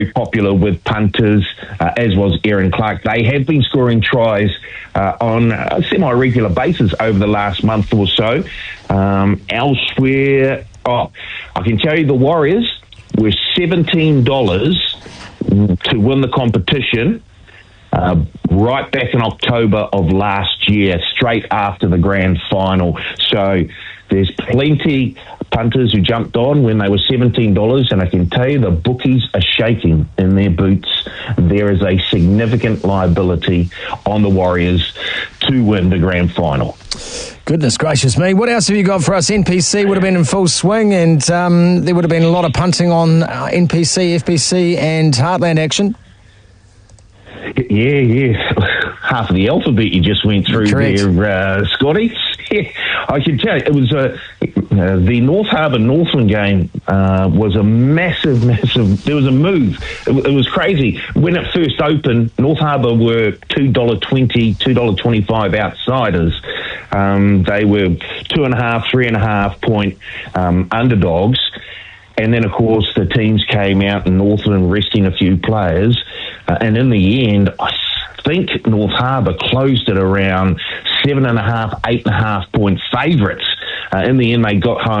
popular with punters, as was Aaron Clark. They have been scoring tries on a semi-regular basis over the last month or so. Elsewhere, I can tell you the Warriors were $17 to win the competition right back in October of last year, straight after the grand final. So there's plenty punters who jumped on when they were $17, and I can tell you the bookies are shaking in their boots. There is a significant liability on the Warriors to win the grand final. Goodness gracious me. What else have you got for us? NPC would have been in full swing, and there would have been a lot of punting on NPC, FPC and Heartland action. Yeah. Half of the alphabet you just went through. Correct. There, Scotty. I can tell you, it was the North Harbour Northland game was a massive. There was a move. It was crazy when it first opened. North Harbour were $2.20, $2.25 outsiders. They were 2.5, 3.5 point underdogs, and then of course the teams came out in Northland resting a few players, and in the end, I think North Harbour closed it around 7.5, 8.5 point favourites. In the end, they got home